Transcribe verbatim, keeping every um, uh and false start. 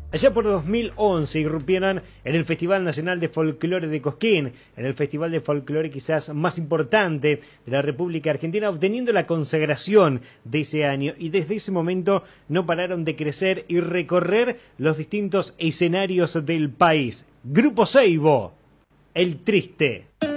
Allá por dos mil once irrumpieron en el Festival Nacional de Folclore de Cosquín, en el festival de folclore quizás más importante de la República Argentina, obteniendo la consagración de ese año. Y desde ese momento no pararon de crecer y recorrer los distintos escenarios del país. Grupo Seibo, El Triste.